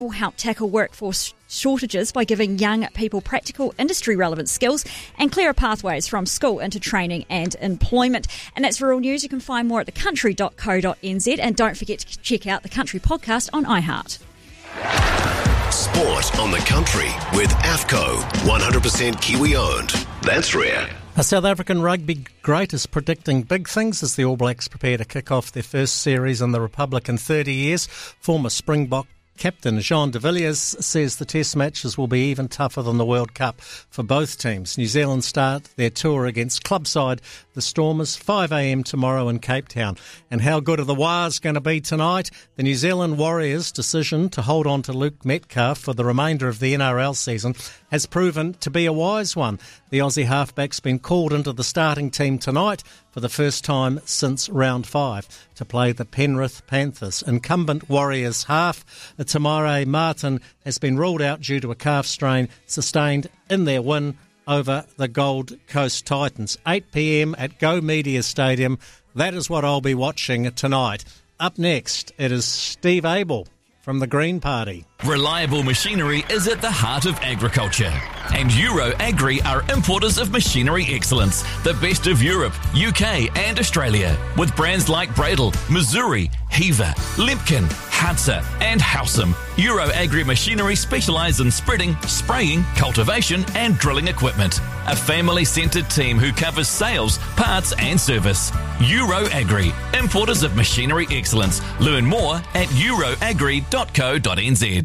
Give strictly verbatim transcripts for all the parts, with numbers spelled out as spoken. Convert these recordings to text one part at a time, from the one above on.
will help tackle workforce shortages by giving young people practical industry-relevant skills and clearer pathways from school into training and employment. And that's Rural News. You can find more at the country dot co dot n z, and don't forget to check out the Country podcast on iHeart. Sport on the Country with AFCO, one hundred percent Kiwi owned. That's rare. A South African rugby great is predicting big things as the All Blacks prepare to kick off their first series in the Republic in thirty years. Former Springbok captain Jean de Villiers says the test matches will be even tougher than the World Cup for both teams. New Zealand start their tour against club side the Stormers, five a m tomorrow in Cape Town. And how good are the Wars going to be tonight? The New Zealand Warriors' decision to hold on to Luke Metcalf for the remainder of the N R L season has proven to be a wise one. The Aussie halfback's been called into the starting team tonight for the first time since round five to play the Penrith Panthers. Incumbent Warriors half Tamare Martin has been ruled out due to a calf strain sustained in their win over the Gold Coast Titans. eight p m at Go Media Stadium. That is what I'll be watching tonight. Up next, it is Steve Abel from the Green Party. Reliable machinery is at the heart of agriculture. And Euro Agri are importers of machinery excellence, the best of Europe, U K and Australia. With brands like Bradle, Missouri, Heaver, Limpkin, Hansa and Howsam. Euro Agri Machinery specialise in spreading, spraying, cultivation and drilling equipment. A family-centred team who covers sales, parts and service. Euro Agri, importers of machinery excellence. Learn more at euroagri dot co dot n z.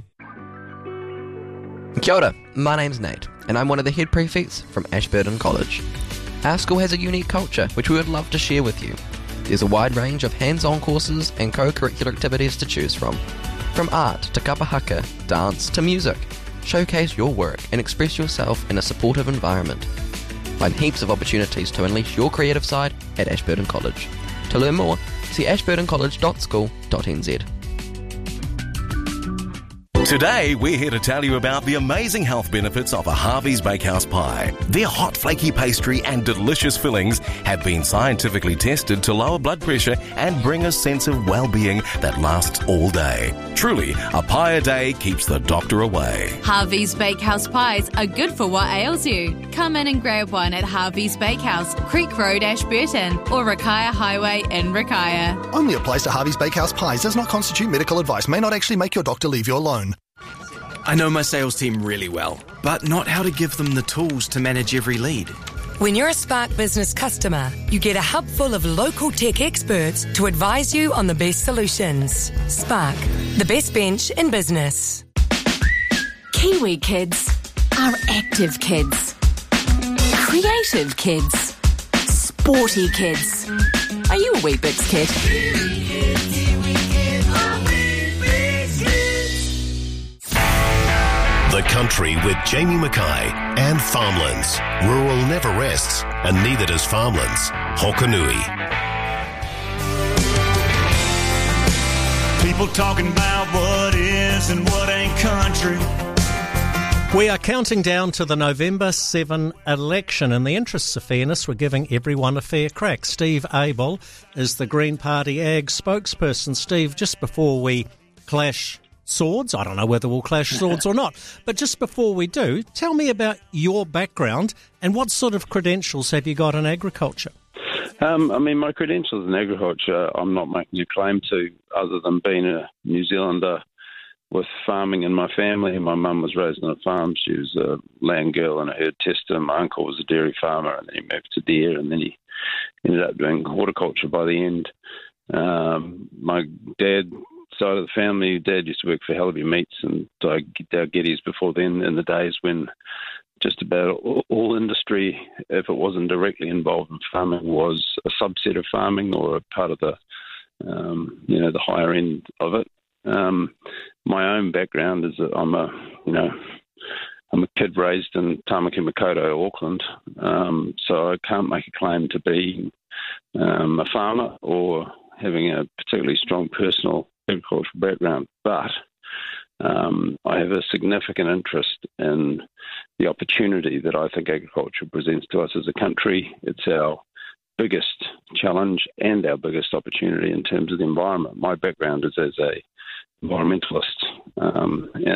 Kia ora, my name's Nate, and I'm one of the head prefects from Ashburton College. Our school has a unique culture which we would love to share with you. There's a wide range of hands-on courses and co-curricular activities to choose from. From art to kapahaka, dance to music. Showcase your work and express yourself in a supportive environment. Find heaps of opportunities to unleash your creative side at Ashburton College. To learn more, see ashburton college dot school dot n z. Today, we're here to tell you about the amazing health benefits of a Harvey's Bakehouse pie. Their hot, flaky pastry and delicious fillings have been scientifically tested to lower blood pressure and bring a sense of well-being that lasts all day. Truly, a pie a day keeps the doctor away. Harvey's Bakehouse pies are good for what ails you. Come in and grab one at Harvey's Bakehouse, Creek Road, Ashburton, or Rakaia Highway in Rakaia. Only applies to Harvey's Bakehouse pies. Does not constitute medical advice. May not actually make your doctor leave you alone. I know my sales team really well, but not how to give them the tools to manage every lead. When you're a Spark Business customer, you get a hub full of local tech experts to advise you on the best solutions. Spark, the best bench in business. Kiwi kids are active kids, creative kids, sporty kids. Are you a Weet-Bix kid? The Country with Jamie Mackay and Farmlands. Rural never rests, and neither does Farmlands. Hokanui. People talking about what is and what ain't country. We are counting down to the November seventh election. In the interests of fairness, we're giving everyone a fair crack. Steve Abel is the Green Party Ag spokesperson. Steve, just before we clash swords, I don't know whether we'll clash swords or not, but just before we do, tell me about your background and what sort of credentials have you got in agriculture? Um, I mean, my credentials in agriculture, I'm not making a claim to, other than being a New Zealander with farming in my family. My mum was raised on a farm. She was a land girl and a herd tester. My uncle was a dairy farmer, and then he moved to deer, and then he ended up doing horticulture by the end. Um, my dad side of the family, Dad used to work for Helleby Meats and Dow Geddes before then, in the days when just about all, all industry, if it wasn't directly involved in farming, was a subset of farming or a part of the, um, you know, the higher end of it. Um, my own background is that I'm a, you know, I'm a kid raised in Tamaki Makaurau, Auckland, um, so I can't make a claim to be um, a farmer or having a particularly strong personal agricultural background, but um, I have a significant interest in the opportunity that I think agriculture presents to us as a country. It's our biggest challenge and our biggest opportunity in terms of the environment. My background is as a environmentalist. Um,